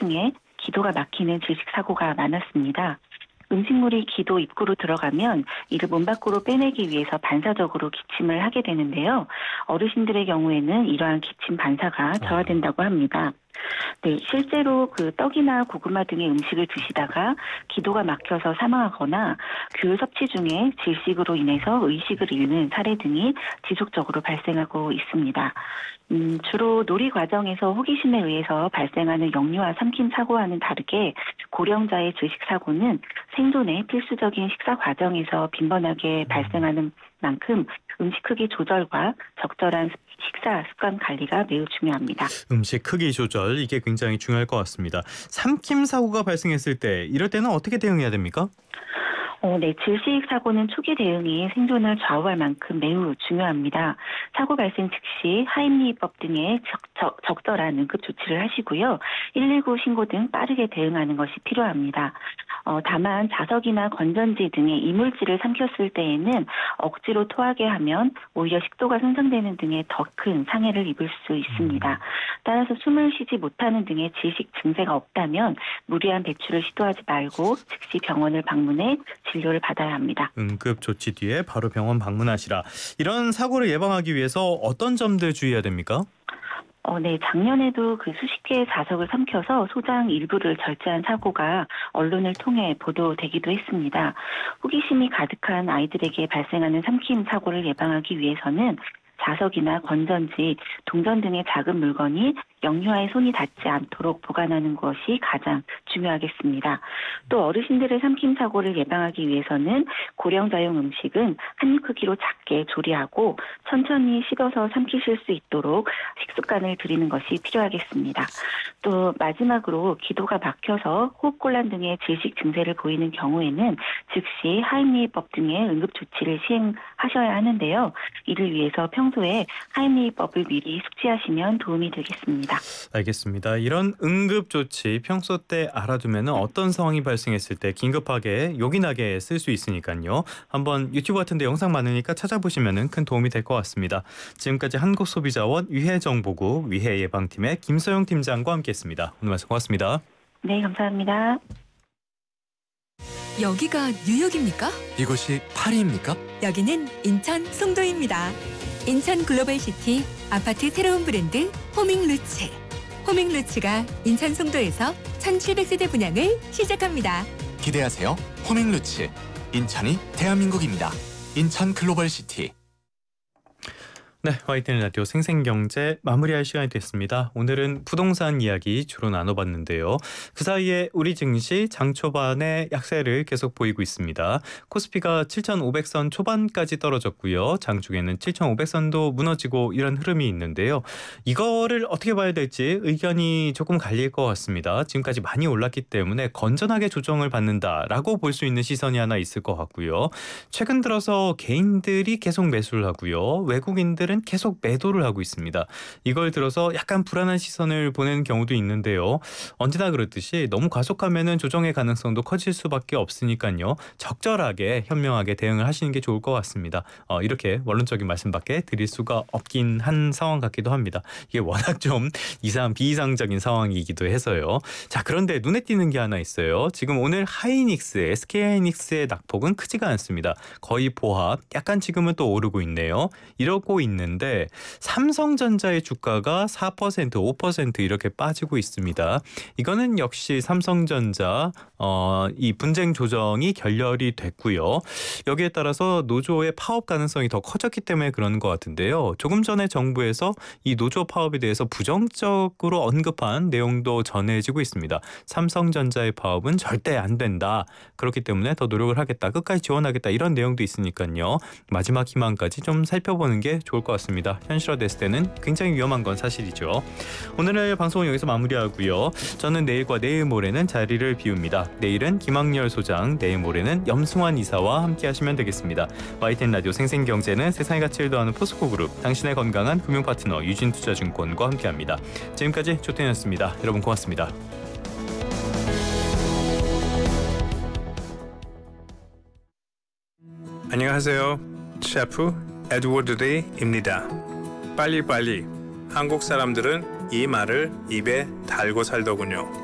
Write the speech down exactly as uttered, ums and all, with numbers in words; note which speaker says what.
Speaker 1: 중에 기도가 막히는 질식 사고가 많았습니다. 음식물이 기도 입구로 들어가면 이를 몸 밖으로 빼내기 위해서 반사적으로 기침을 하게 되는데요. 어르신들의 경우에는 이러한 기침 반사가 저하된다고 합니다. 네, 실제로 그 떡이나 고구마 등의 음식을 드시다가 기도가 막혀서 사망하거나 귤 섭취 중에 질식으로 인해서 의식을 잃는 사례 등이 지속적으로 발생하고 있습니다. 음, 주로 놀이 과정에서 호기심에 의해서 발생하는 역류와 삼킴 사고와는 다르게 고령자의 질식 사고는 생존의 필수적인 식사 과정에서 빈번하게 발생하는 만큼 음식 크기 조절과 적절한 식사 습관 관리가 매우 중요합니다.
Speaker 2: 음식 크기 조절, 이게 굉장히 중요할 것 같습니다. 삼킴 사고가 발생했을 때 이럴 때는 어떻게 대응해야 됩니까?
Speaker 1: 어, 네, 질식 사고는 초기 대응이 생존을 좌우할 만큼 매우 중요합니다. 사고 발생 즉시 하임리히법 등의 적, 적, 적절한 응급 조치를 하시고요. 일일구 신고 등 빠르게 대응하는 것이 필요합니다. 어, 다만 자석이나 건전지 등의 이물질을 삼켰을 때에는 억지로 토하게 하면 오히려 식도가 손상되는 등의 더 큰 상해를 입을 수 있습니다. 따라서 숨을 쉬지 못하는 등의 질식 증세가 없다면 무리한 배출을 시도하지 말고 즉시 병원을 방문해 진료를 받아야 합니다.
Speaker 2: 응급 조치 뒤에 바로 병원 방문하시라. 이런 사고를 예방하기 위해서 어떤 점들 주의해야 됩니까?
Speaker 1: 어, 네, 작년에도 그 수십 개의 자석을 삼켜서 소장 일부를 절제한 사고가 언론을 통해 보도되기도 했습니다. 호기심이 가득한 아이들에게 발생하는 삼킴 사고를 예방하기 위해서는 자석이나 건전지, 동전 등의 작은 물건이 역류와의 손이 닿지 않도록 보관하는 것이 가장 중요하겠습니다. 또 어르신들의 삼킴 사고를 예방하기 위해서는 고령자용 음식은 한입 크기로 작게 조리하고 천천히 씹어서 삼키실 수 있도록 식습관을 들이는 것이 필요하겠습니다. 또 마지막으로 기도가 막혀서 호흡곤란 등의 질식 증세를 보이는 경우에는 즉시 하임리히법 등의 응급 조치를 시행하셔야 하는데요. 이를 위해서 평소에 하임리히법을 미리 숙지하시면 도움이 되겠습니다.
Speaker 2: 알겠습니다. 이런 응급 조치 평소 때 알아두면 어떤 상황이 발생했을 때 긴급하게 요긴하게 쓸 수 있으니까요. 한번 유튜브 같은 데 영상 많으니까 찾아보시면 큰 도움이 될 것 같습니다. 지금까지 한국소비자원 위해정보국 위해예방팀의 김소영 팀장과 함께했습니다. 오늘 말씀 고맙습니다.
Speaker 1: 네, 감사합니다.
Speaker 3: 여기가 뉴욕입니까?
Speaker 4: 이곳이 파리입니까?
Speaker 3: 여기는 인천 송도입니다. 인천 글로벌시티 아파트 새로운 브랜드 호밍루츠. 호밍루츠가 인천 송도에서 천칠백 세대 분양을 시작합니다.
Speaker 4: 기대하세요. 호밍루츠. 인천이 대한민국입니다. 인천 글로벌시티.
Speaker 2: 네, 와이티엔 라디오 생생경제 마무리할 시간이 됐습니다. 오늘은 부동산 이야기 주로 나눠봤는데요. 그 사이에 우리 증시 장 초반에 약세를 계속 보이고 있습니다. 코스피가 칠천오백 선 초반까지 떨어졌고요. 장 중에는 칠천오백 선도 무너지고 이런 흐름이 있는데요. 이거를 어떻게 봐야 될지 의견이 조금 갈릴 것 같습니다. 지금까지 많이 올랐기 때문에 건전하게 조정을 받는다라고 볼 수 있는 시선이 하나 있을 것 같고요. 최근 들어서 개인들이 계속 매수를 하고요. 외국인들은 계속 매도를 하고 있습니다. 이걸 들어서 약간 불안한 시선을 보내는 경우도 있는데요. 언제나 그렇듯이 너무 과속하면 조정의 가능성도 커질 수밖에 없으니까요. 적절하게 현명하게 대응을 하시는 게 좋을 것 같습니다. 어, 이렇게 원론적인 말씀밖에 드릴 수가 없긴 한 상황 같기도 합니다. 이게 워낙 좀 이상 비이상적인 상황이기도 해서요. 자, 그런데 눈에 띄는 게 하나 있어요. 지금 오늘 하이닉스, 에스케이하이닉스의 낙폭은 크지가 않습니다. 거의 보합, 약간 지금은 또 오르고 있네요. 이러고 있는 있는데 삼성전자의 주가가 사 퍼센트, 오 퍼센트 이렇게 빠지고 있습니다. 이거는 역시 삼성전자 어, 이 분쟁 조정이 결렬이 됐고요. 여기에 따라서 노조의 파업 가능성이 더 커졌기 때문에 그런 것 같은데요. 조금 전에 정부에서 이 노조 파업에 대해서 부정적으로 언급한 내용도 전해지고 있습니다. 삼성전자의 파업은 절대 안 된다. 그렇기 때문에 더 노력을 하겠다. 끝까지 지원하겠다. 이런 내용도 있으니까요. 마지막 희망까지 좀 살펴보는 게 좋을 것 같습니다. 현실화됐을 때는 굉장히 위험한 건 사실이죠. 오늘의 방송은 여기서 마무리하고요. 저는 내일과 내일 모레는 자리를 비웁니다. 내일은 김학렬 소장, 내일 모레는 염승환 이사와 함께 하시면 되겠습니다. 와이티엔 라디오 생생경제는 세상의 가치를 더하는 포스코그룹, 당신의 건강한 금융파트너 유진투자증권과 함께합니다. 지금까지 조태현이었습니다. 여러분 고맙습니다.
Speaker 5: 안녕하세요. 셰프 에드워드 리입니다. 빨리빨리. 한국 사람들은 이 말을 입에 달고 살더군요.